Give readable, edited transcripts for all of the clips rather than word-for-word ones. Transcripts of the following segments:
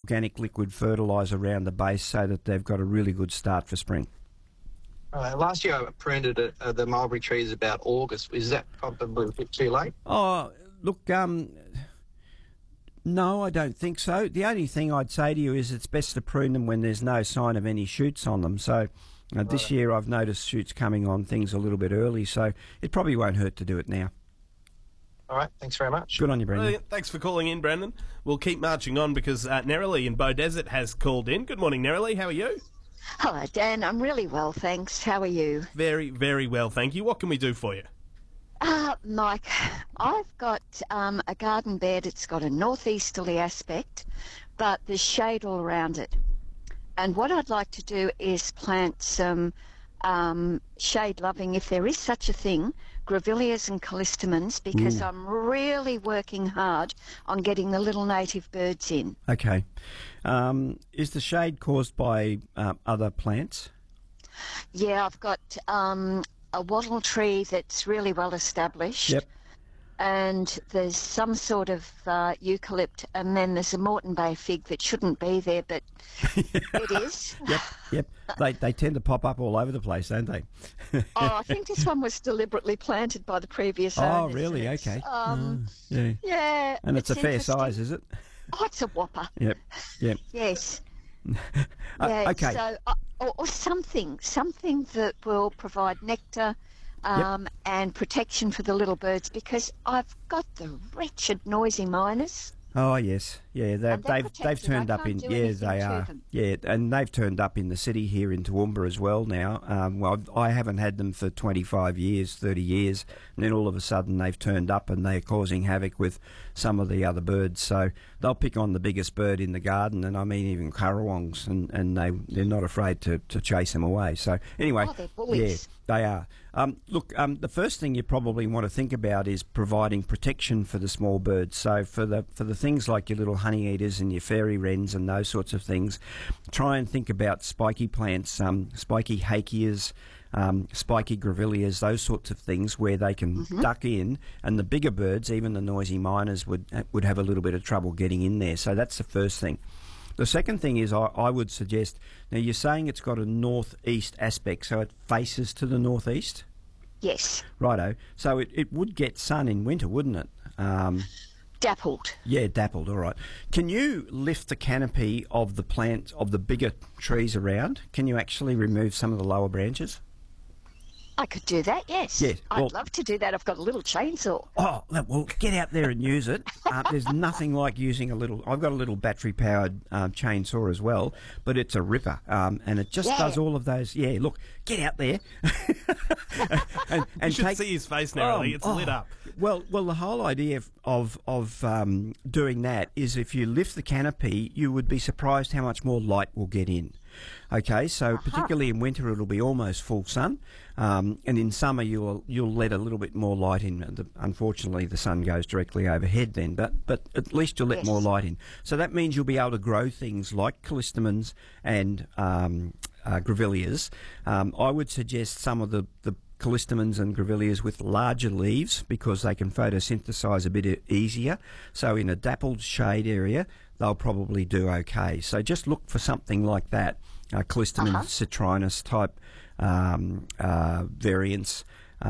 organic liquid fertiliser around the base so that they've got a really good start for spring. Last year I pruned the mulberry trees about August. Is that probably a bit too late? Oh, look, no, I don't think so. The only thing I'd say to you is it's best to prune them when there's no sign of any shoots on them. So this year I've noticed shoots coming on things a little bit early, so it probably won't hurt to do it now. All right, thanks very much. Good on you, Brendan. Brilliant. Thanks for calling in, Brendan. We'll keep marching on because Nerily in Beaudesert has called in. Good morning, Nerily. How are you? Hello, Dan. I'm really well, thanks. How are you? Very, very well, thank you. What can we do for you? Mike, I've got a garden bed. It's got a northeasterly aspect, but there's shade all around it. And what I'd like to do is plant some shade-loving, if there is such a thing, grevilleas and callistemons, because I'm really working hard on getting the little native birds in. Okay. Is the shade caused by other plants? Yeah, I've got a wattle tree that's really well established. Yep. And there's some sort of eucalypt, and then there's a Moreton Bay fig that shouldn't be there, but it is. Yep. They tend to pop up all over the place, don't they? I think this one was deliberately planted by the previous owners. Oh, really? Okay. Yeah. Yeah. And it's a fair size, is it? Oh, it's a whopper. Yep. Yes. Yeah, okay. So, or something that will provide nectar and protection for the little birds, because I've got the wretched noisy miners. Oh yes, yeah. They've turned up in. Yeah, they are. Yeah, and they've turned up in the city here in Toowoomba as well now. Well, I haven't had them for 25 years, 30 years, and then all of a sudden they've turned up and they're causing havoc with some of the other birds. So they'll pick on the biggest bird in the garden, and I mean even currawongs, and they're not afraid to chase them away. So anyway, they're bullies. Yeah, they are. Look, the first thing you probably want to think about is providing protection for the small birds. So for the things like your little honey eaters and your fairy wrens and those sorts of things, try and think about spiky plants, spiky hakeas, spiky grevilleas, those sorts of things where they can duck in, and the bigger birds, even the noisy miners, would have a little bit of trouble getting in there. So that's the first thing. The second thing is I would suggest, now you're saying it's got a northeast aspect, so it faces to the northeast? Yes. Righto. So it would get sun in winter, wouldn't it? Dappled. Yeah, dappled, all right. Can you lift the canopy of the plant, of the bigger trees around? Can you actually remove some of the lower branches? I could do that, yes. Yes, well, I'd love to do that. I've got a little chainsaw. Oh, well, get out there and use it. There's nothing like using I've got a little battery-powered chainsaw as well, but it's a ripper, and it just does all of those. Yeah, look, get out there. and you should see his face now, it's lit up. Well, the whole idea of doing that is if you lift the canopy, you would be surprised how much more light will get in. Okay, so particularly in winter it'll be almost full sun, and in summer you'll let a little bit more light in. Unfortunately, the sun goes directly overhead then, but at least you'll let more light in. So that means you'll be able to grow things like callistemons and grevilleas. I would suggest some of the callistemons and grevilleas with larger leaves because they can photosynthesize a bit easier. So in a dappled shade area, they'll probably do okay. So just look for something like that, callistemon citrinus type variants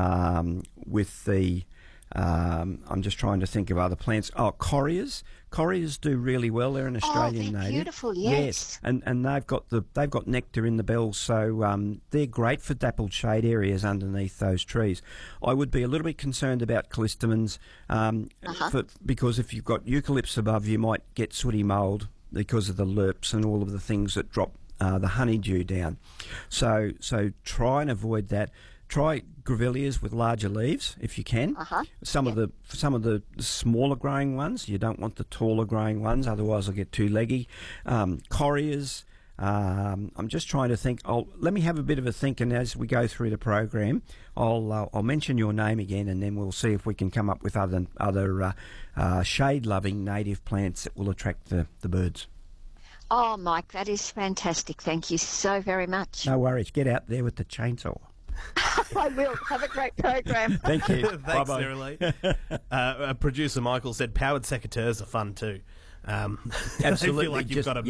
with the... I'm just trying to think of other plants. Oh, correas. Correas do really well. They're an Australian native. Beautiful, yes. And they've got nectar in the bells, so they're great for dappled shade areas underneath those trees. I would be a little bit concerned about callistemons because if you've got eucalypts above, you might get sooty mould because of the lerps and all of the things that drop the honeydew down. So try and avoid that. Try grevilleas with larger leaves if you can. Some of the smaller growing ones. You don't want the taller growing ones, otherwise they'll get too leggy. Correas. I'm just trying to think. Let me have a bit of a think, and as we go through the program, I'll mention your name again, and then we'll see if we can come up with other shade-loving native plants that will attract the birds. Oh, Mike, that is fantastic. Thank you so very much. No worries. Get out there with the chainsaw. I will. Have a great program. Thank you. Thanks, Nerily. Producer Michael said powered secateurs are fun too. Absolutely. They feel like you've got a